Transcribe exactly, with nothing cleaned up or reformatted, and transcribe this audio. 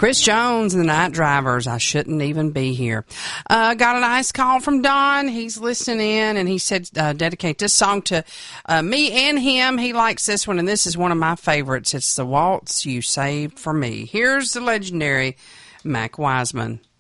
Chris Jones and the Night Drivers, I Shouldn't Even Be Here. Uh, got a nice call from Don. He's listening in, and he said uh, dedicate this song to uh, me and him. He likes this one, and this is one of my favorites. It's The Waltz You Saved for Me. Here's the legendary Mac Wiseman.